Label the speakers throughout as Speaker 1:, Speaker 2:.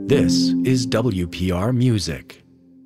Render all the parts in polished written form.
Speaker 1: This is WPR Music.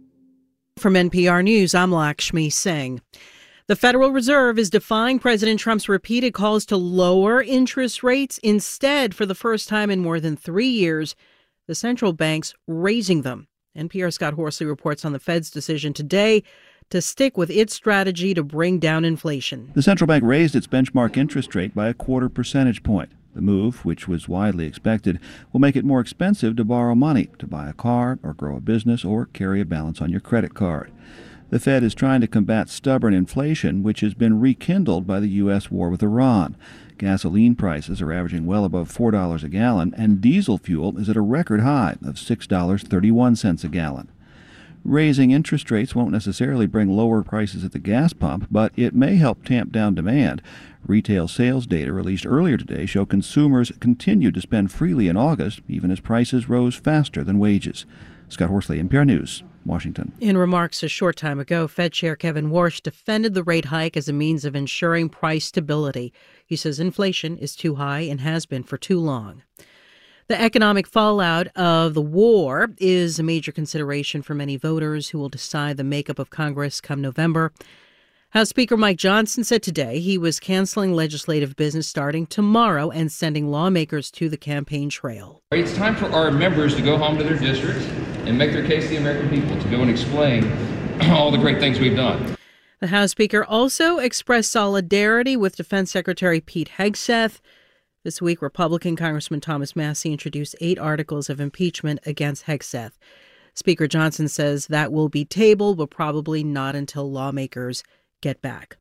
Speaker 2: From NPR News, I'm Lakshmi Singh. The Federal Reserve is defying President Trump's repeated calls to lower interest rates. Instead, for the first time in more than 3 years, the central bank's raising them. NPR's Scott Horsley reports on the Fed's decision today to stick with its strategy to bring down inflation.
Speaker 3: The central bank raised its benchmark interest rate by a 0.25 percentage point. The move, which was widely expected, will make it more expensive to borrow money, to buy a car or grow a business or carry a balance on your credit card. The Fed is trying to combat stubborn inflation, which has been rekindled by the U.S. war with Iran. Gasoline prices are averaging well above $4 a gallon, and diesel fuel is at a record high of $6.31 a gallon. Raising interest rates won't necessarily bring lower prices at the gas pump, but it may help tamp down demand. Retail sales data released earlier today show consumers continued to spend freely in August, even as prices rose faster than wages. Scott Horsley, NPR News, Washington.
Speaker 2: In remarks a short time ago, Fed Chair Kevin Warsh defended the rate hike as a means of ensuring price stability. He says inflation is too high and has been for too long. The economic fallout of the war is a major consideration for many voters who will decide the makeup of Congress come November. House Speaker Mike Johnson said today he was canceling legislative business starting tomorrow and sending lawmakers to the campaign trail.
Speaker 4: It's time for our members to go home to their districts and make their case to the American people, to go and explain all the great things we've done.
Speaker 2: The House Speaker also expressed solidarity with Defense Secretary Pete Hegseth. This week, Republican Congressman Thomas Massie introduced 8 articles of impeachment against Hegseth. Speaker Johnson says that will be tabled, but probably not until lawmakers get back.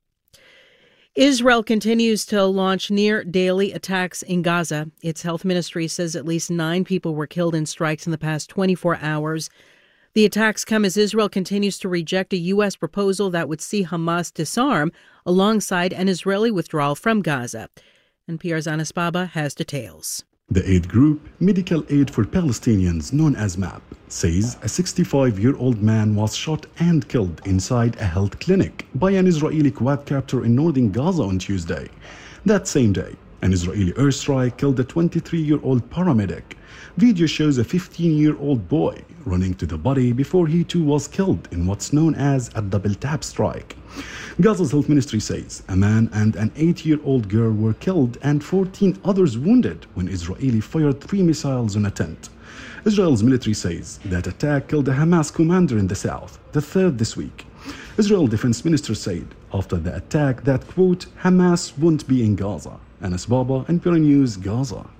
Speaker 2: Israel continues to launch near-daily attacks in Gaza. Its health ministry says at least 9 people were killed in strikes in the past 24 hours. The attacks come as Israel continues to reject a U.S. proposal that would see Hamas disarm alongside an Israeli withdrawal from Gaza. NPR's Anas Baba has details.
Speaker 5: The aid group, Medical Aid for Palestinians, known as MAP, says a 65-year-old man was shot and killed inside a health clinic by an Israeli quadcopter in northern Gaza on Tuesday. That same day, an Israeli airstrike killed a 23-year-old paramedic. Video shows a 15-year-old boy running to the body before he too was killed in what's known as a double tap strike. Gaza's health ministry says a man and an 8-year-old girl were killed and 14 others wounded when Israeli fired 3 missiles on a tent. Israel's military says that attack killed a Hamas commander in the south, the third this week. Israel defense minister said after the attack that, quote, Hamas won't be in Gaza. Anas Baba, NPR News, Gaza.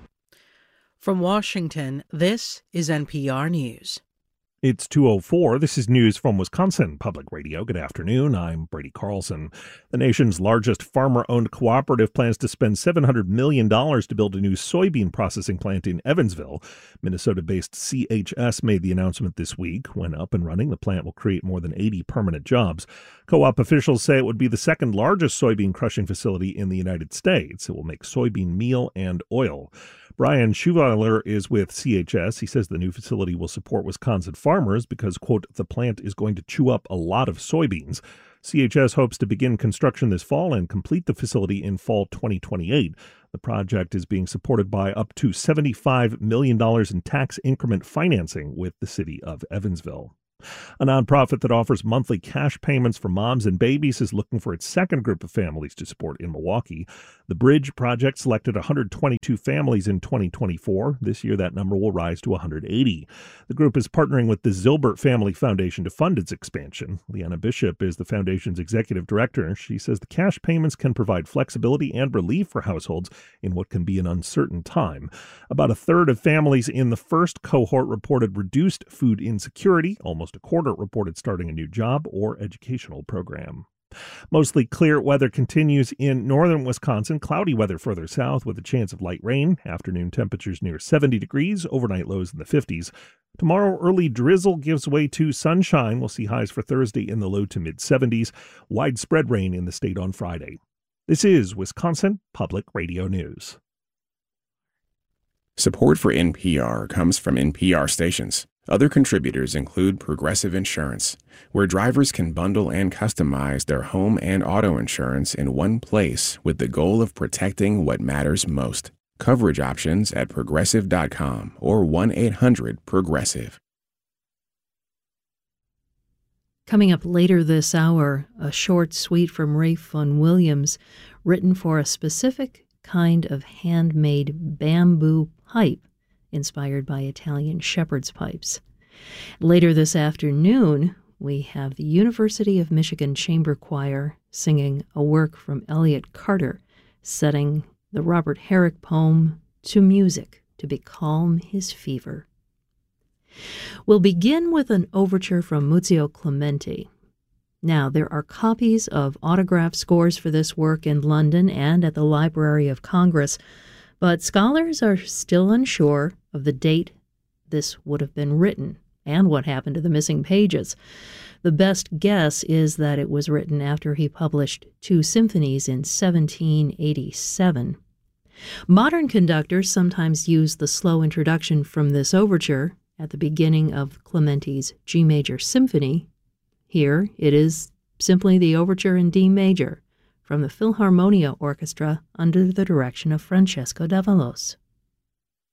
Speaker 2: From Washington, this is NPR News.
Speaker 6: It's 2:04. This is news from Wisconsin Public Radio. Good afternoon. I'm Brady Carlson. The nation's largest farmer-owned cooperative plans to spend $700 million to build a new soybean processing plant in Evansville. Minnesota-based CHS made the announcement this week. When up and running, the plant will create more than 80 permanent jobs. Co-op officials say it would be the second largest soybean crushing facility in the United States. It will make soybean meal and oil. Brian Schuweiler is with CHS. He says the new facility will support Wisconsin farmers because, quote, the plant is going to chew up a lot of soybeans. CHS hopes to begin construction this fall and complete the facility in fall 2028. The project is being supported by up to $75 million in tax increment financing with the city of Evansville. A nonprofit that offers monthly cash payments for moms and babies is looking for its second group of families to support in Milwaukee. The Bridge Project selected 122 families in 2024. This year, that number will rise to 180. The group is partnering with the Zilbert Family Foundation to fund its expansion. Leanna Bishop is the foundation's executive director. She says the cash payments can provide flexibility and relief for households in what can be an uncertain time. About a third of families in the first cohort reported reduced food insecurity. Almost a quarter reported starting a new job or educational program. Mostly clear weather continues in northern Wisconsin. Cloudy weather further south with a chance of light rain. Afternoon temperatures near 70 degrees. Overnight lows in the 50s. Tomorrow, early drizzle gives way to sunshine. We'll see highs for Thursday in the low to mid 70s. Widespread rain in the state on Friday. This is Wisconsin Public Radio News.
Speaker 7: Support for NPR comes from NPR stations. Other contributors include Progressive Insurance, where drivers can bundle and customize their home and auto insurance in one place with the goal of protecting what matters most. Coverage options at Progressive.com or 1-800-PROGRESSIVE.
Speaker 8: Coming up later this hour, a short suite from Ralph Vaughan Williams, written for a specific kind of handmade bamboo pipe inspired by Italian shepherd's pipes. Later this afternoon, we have the University of Michigan Chamber Choir singing a work from Elliott Carter, setting the Robert Herrick poem to music to becalm his fever. We'll begin with an overture from Muzio Clementi. Now, there are copies of autograph scores for this work in London and at the Library of Congress, but scholars are still unsure of the date this would have been written and what happened to the missing pages. The best guess is that it was written after he published 2 symphonies in 1787. Modern conductors sometimes use the slow introduction from this overture at the beginning of Clementi's G major symphony. Here it is simply the overture in D major from the Philharmonia Orchestra under the direction of Francesco Davalos.